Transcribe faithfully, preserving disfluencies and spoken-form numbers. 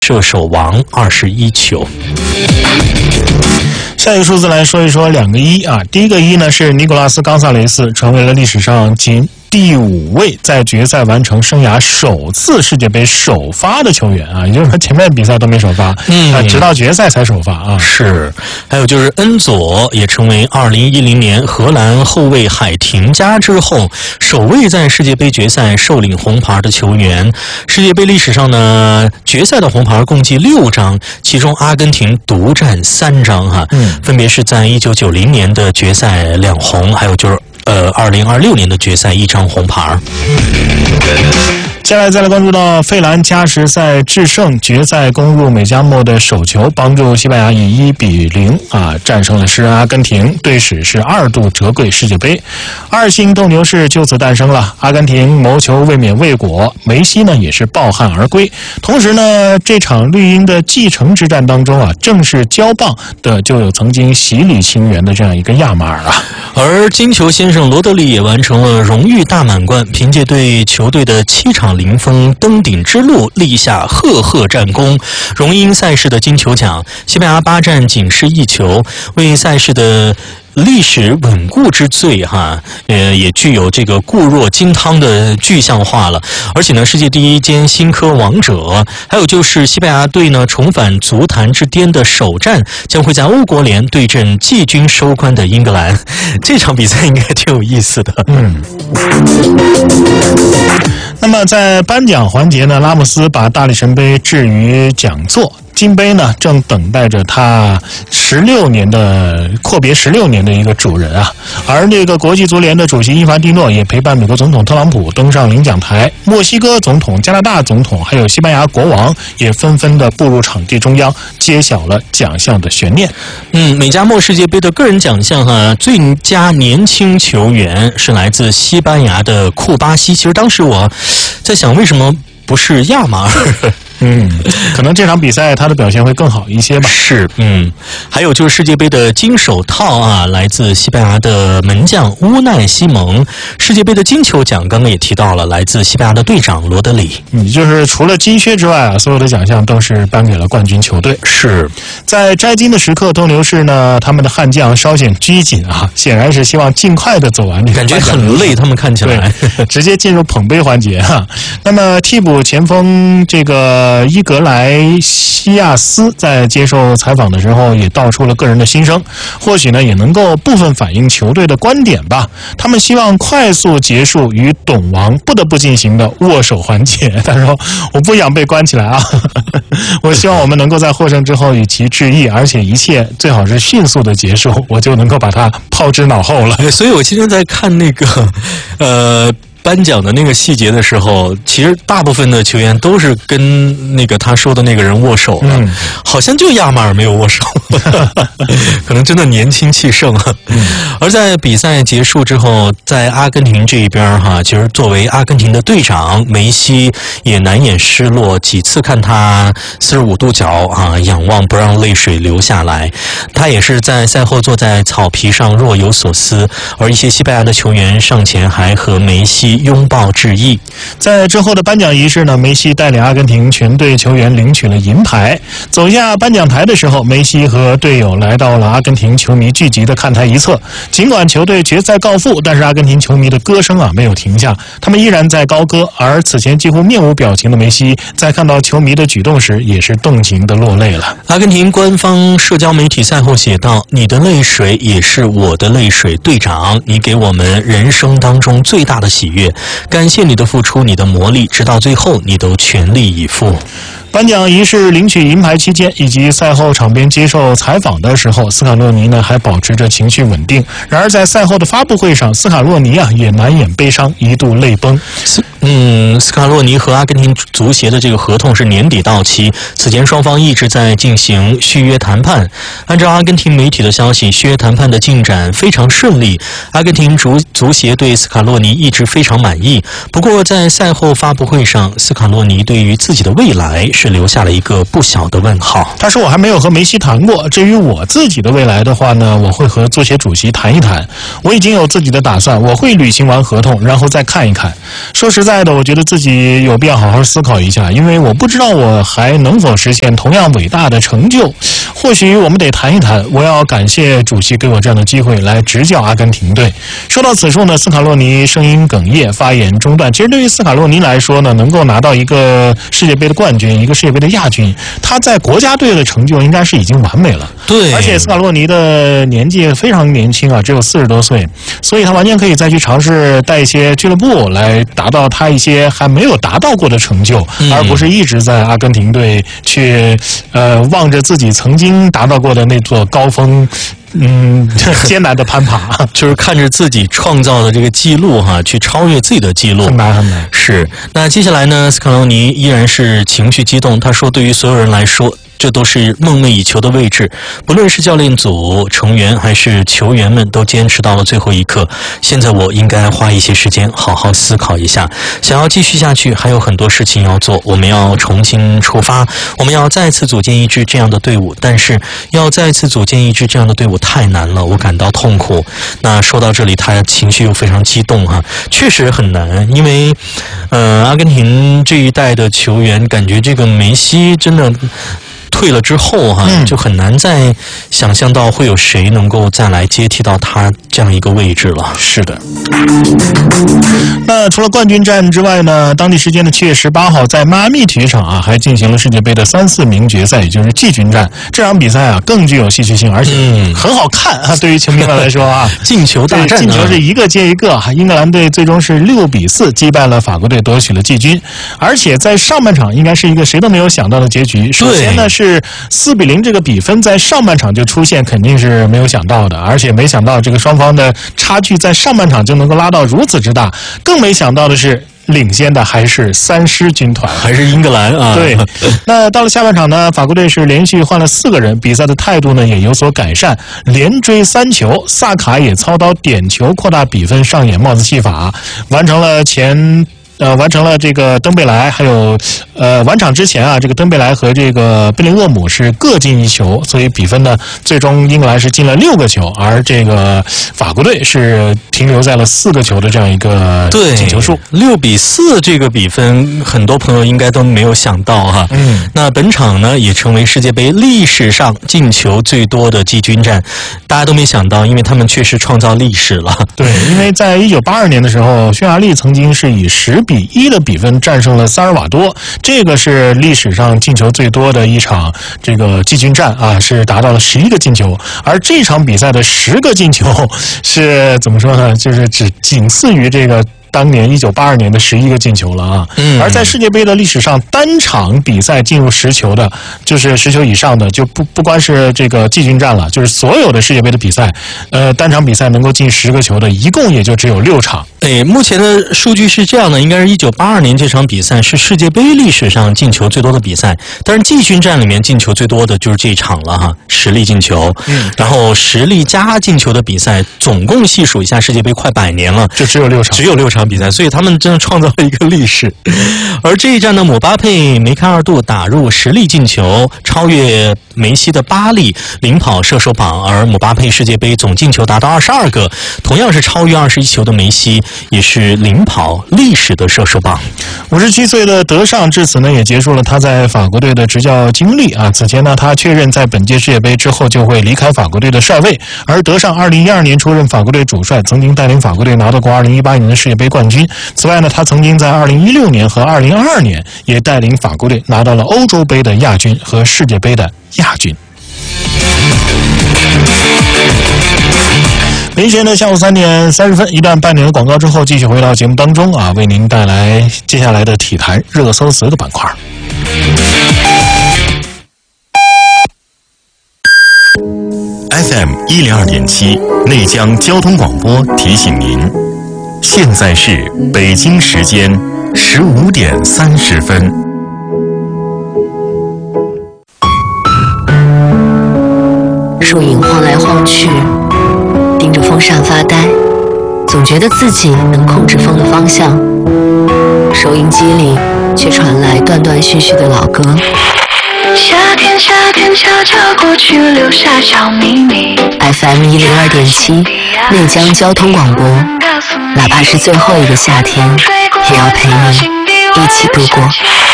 射手王二十一球。 下一个数字来说一说两个一啊，第一个一呢是尼古拉斯·冈萨雷斯，成为了历史上仅第五位在决赛完成生涯首次世界杯首发的球员啊，也就是说前面比赛都没首发，嗯，啊，直到决赛才首发啊。 是，还有就是恩佐也成为二零一零年荷兰后卫海廷加之后首位在世界杯决赛受领红牌的球员。世界杯历史上呢，决赛的红牌共计六张，其中阿根廷独占三张哈，嗯，分别是在一九九零年的决赛两红，还有就是呃二零二六年的决赛一张红牌。 接下来再来关注到费兰加时赛制胜决赛攻入美加墨的手球，帮助西班牙以一比零啊战胜了诗人阿根廷，队史是二度折桂世界杯。二星斗牛士就此诞生了，阿根廷谋求卫冕未果，梅西呢也是抱憾而归。同时呢，这场绿茵的继承之战当中啊，正式交棒的就有曾经洗礼清源的这样一个亚马尔啊。 而金球先生罗德里也完成了荣誉大满贯，凭借对球队的七场零封登顶之路立下赫赫战功，荣膺赛事的金球奖。西班牙八战仅失一球，为赛事的历史稳固之最哈，呃，也具有这个固若金汤的具象化了。而且呢，世界第一兼新科王者，还有就是西班牙队呢重返足坛之巅的首战，将会在欧国联对阵季军收官的英格兰。这场比赛应该挺有意思的。 嗯。那么在颁奖环节呢，拉莫斯把大力神杯置于讲座。金杯呢，正等待着他十六年的阔别十六年的一个主人啊。而这个国际足联的主席伊凡蒂诺也陪伴美国总统特朗普登上领奖台，墨西哥总统、加拿大总统还有西班牙国王也纷纷的步入场地中央，揭晓了奖项的悬念。 嗯，美加墨世界杯的个人奖项哈，最佳年轻球员是来自西班牙的库巴西。其实当时我在想，为什么不是亚马尔？ 嗯，可能这场比赛他的表现会更好一些吧。 是，嗯，还有就是世界杯的金手套啊，来自西班牙的门将乌奈西蒙。世界杯的金球奖刚刚也提到了，来自西班牙的队长罗德里。 嗯，就是除了金靴之外啊，所有的奖项都是颁给了冠军球队。 是在摘金的时刻，斗牛士呢，他们的悍将稍显拘谨啊，显然是希望尽快的走完这个， 感觉很累，他们看起来直接进入捧杯环节哈、啊。那么替补前锋这个。呃，伊格莱西亚斯在接受采访的时候也道出了个人的心声，或许呢也能够部分反映球队的观点吧。他们希望快速结束与董王不得不进行的握手环节。他说：“我不想被关起来啊，我希望我们能够在获胜之后与其致意，而且一切最好是迅速的结束，我就能够把它抛之脑后了。” 所以我今天在看那个，呃。颁奖的那个细节的时候，其实大部分的球员都是跟那个他说的那个人握手了，嗯、好像就亚马尔没有握手，可能真的年轻气盛啊。嗯、而在比赛结束之后，在阿根廷这一边哈，其实作为阿根廷的队长，梅西也难掩失落，几次看他四十五度角啊仰望，不让泪水流下来。他也是在赛后坐在草皮上若有所思，而一些西班牙的球员上前还和梅西拥抱致意。 在之后的颁奖仪式呢，梅西带领阿根廷全队球员领取了银牌。走下颁奖台的时候，梅西和队友来到了阿根廷球迷聚集的看台一侧。尽管球队决赛告负，但是阿根廷球迷的歌声啊没有停下，他们依然在高歌。而此前几乎面无表情的梅西，在看到球迷的举动时，也是动情的落泪了。 阿根廷官方社交媒体赛后写道：“你的泪水也是我的泪水，队长，你给我们人生当中最大的喜悦。感谢你的付出，你的磨砺，直到最后你都全力以赴。” 颁奖仪式领取银牌期间，以及赛后场边接受采访的时候，斯卡洛尼呢还保持着情绪稳定。然而在赛后的发布会上，斯卡洛尼啊也难掩悲伤，一度泪崩。 嗯，斯卡洛尼和阿根廷足协的这个合同是年底到期，此前双方一直在进行续约谈判。按照阿根廷媒体的消息，续约谈判的进展非常顺利，阿根廷足足协对斯卡洛尼一直非常满意。不过在赛后发布会上，斯卡洛尼对于自己的未来是留下了一个不小的问号。 他说我还没有和梅西谈过，至于我自己的未来的话呢，我会和足协主席谈一谈，我已经有自己的打算，我会履行完合同然后再看一看。说实在的，我觉得自己有必要好好思考一下，因为我不知道我还能否实现同样伟大的成就，或许我们得谈一谈。我要感谢主席给我这样的机会来执教阿根廷队。说到此处呢，斯卡洛尼声音哽咽，发言中断。其实对于斯卡洛尼来说呢，能够拿到一个世界杯的冠军，一个世界杯的亚军，他在国家队的成就应该是已经完美了。 对， 而且斯卡洛尼的年纪非常年轻啊，只有四十多岁，所以他完全可以再去尝试带一些俱乐部来达到他一些还没有达到过的成就，嗯、而不是一直在阿根廷队去呃望着自己曾经达到过的那座高峰。嗯，艰难的攀爬， 就是看着自己创造的这个记录哈，去超越自己的记录， 很难很难。 是，那接下来呢，斯卡洛尼依然是情绪激动，他说，对于所有人来说，这都是梦寐以求的位置，不论是教练组成员还是球员们，都坚持到了最后一刻。现在我应该花一些时间好好思考一下，想要继续下去，还有很多事情要做，我们要重新出发，我们要再次组建一支这样的队伍，但是要再次组建一支这样的队伍太难了，我感到痛苦。那说到这里，他情绪又非常激动哈，确实很难，因为呃，阿根廷这一代的球员，感觉这个梅西真的退了之后哈、啊，就很难再想象到会有谁能够再来接替到他这样一个位置了。 是的。那除了冠军战之外呢，当地时间的七月十八号，在迈阿密体育场啊，还进行了世界杯的三四名决赛，也就是季军战。这场比赛啊，更具有戏剧性，而且很好看啊。嗯、对于球迷们来说啊， 进球大战、啊， 进球是一个接一个。英格兰队最终是六比四击败了法国队，夺取了季军。而且在上半场，应该是一个谁都没有想到的结局。首先呢是。是四比零这个比分在上半场就出现，肯定是没有想到的，而且没想到这个双方的差距在上半场就能够拉到如此之大，更没想到的是领先的还是三狮军团， 还是英格兰啊。 对，那到了下半场呢，法国队是连续换了四个人，比赛的态度呢也有所改善，连追三球，萨卡也操刀点球扩大比分，上演帽子戏法，完成了前。呃，完成了这个登贝莱，还有呃，完场之前啊，这个登贝莱和这个贝林厄姆是各进一球，所以比分呢，最终英格兰是进了六个球，而这个法国队是停留在了四个球的这样一个进球数。 六比四这个比分，很多朋友应该都没有想到哈。嗯，那本场呢，也成为世界杯历史上进球最多的季军战，大家都没想到，因为他们确实创造历史了。 对，因为在一九八二年的时候，匈牙利曾经是以十比一的比分战胜了萨尔瓦多，这个是历史上进球最多的一场这个季军战啊，是达到了十一个进球。而这场比赛的十个进球是怎么说呢？就是只仅次于这个当年一九八二年的十一个进球了啊。嗯，而在世界杯的历史上，单场比赛进入十球的，就是十球以上的，就不不光是这个季军战了，就是所有的世界杯的比赛，呃，单场比赛能够进十个球的，一共也就只有六场。 哎，目前的数据是这样的，应该是一九八二年这场比赛是世界杯历史上进球最多的比赛，但是季军战里面进球最多的就是这一场了哈，实力进球。嗯，然后实力加进球的比赛，总共细数一下，世界杯快百年了， 就只有六场， 只有六场比赛，所以他们真的创造了一个历史。而这一战呢，姆巴佩梅开二度打入实力进球，超越梅西的八粒，领跑射手榜。而姆巴佩世界杯总进球达到二十二个，同样是超越二十一球的梅西，也是领跑历史的射手榜。 五十七岁的德尚至此呢，也结束了他在法国队的执教经历啊。此前呢，他确认在本届世界杯之后就会离开法国队的帅位。而德尚二零一二年出任法国队主帅，曾经带领法国队拿到过二零一八年的世界杯冠军。此外呢，他曾经在二零一六年和二零二二年也带领法国队拿到了欧洲杯的亚军和世界杯的亚军。北京时间的下午三点三十分，一段半点的广告之后，继续回到节目当中啊，为您带来接下来的体坛热搜词的板块。 F M 一零二点七内江交通广播提醒您，现在是北京时间十五点三十分。 树影晃来晃去，盯着风扇发呆，总觉得自己能控制风的方向。收音机里却传来断断续续的老歌。 夏天，夏天悄悄过去，留下小秘密。 F M 一零二点七，内江交通广播，哪怕是最后一个夏天，也要陪你一起度过。